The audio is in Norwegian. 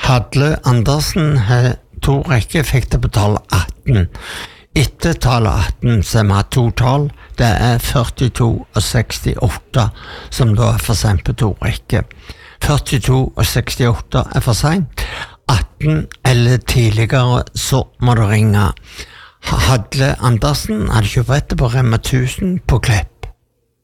Hadle Andersen har 2 rekker, fikk det på tall 18. Etter tallet 18, som har 2 tall, det 42 og 68, som da for sent på 2 rekker. 42 og 68 for sent. 18 eller tidligere, så må du ringe. Hadle Andersen hadde kjøpt på Rema 1000 på Klepp.